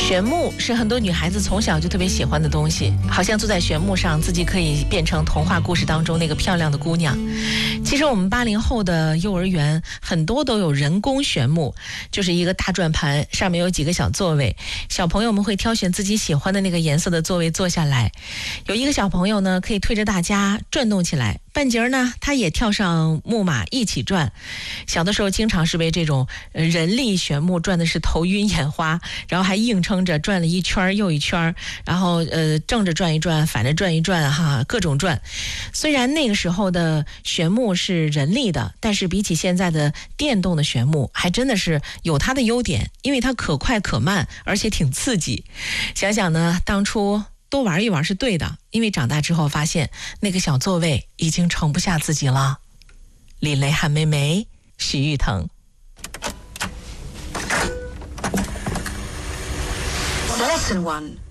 旋木是很多女孩子从小就特别喜欢的东西，好像坐在旋木上，自己可以变成童话故事当中那个漂亮的姑娘。其实我们80后的幼儿园很多都有人工旋木，就是一个大转盘，上面有几个小座位，小朋友们会挑选自己喜欢的那个颜色的座位坐下来。有一个小朋友呢，可以推着大家转动起来，半截呢他也跳上木马一起转。小的时候经常是被这种人力旋木转的是头晕眼花，然后还硬撑着转了一圈又一圈，然后正着转一转，反着转一转，哈，各种转。虽然那个时候的旋木是人力的，但是比起现在的电动的旋木，还真的是有它的优点，因为它可快可慢，而且挺刺激。想想呢，当初多玩一玩是对的，因为长大之后发现那个小座位已经盛不下自己了。李雷、韩梅梅、许玉腾。 Lesson 1.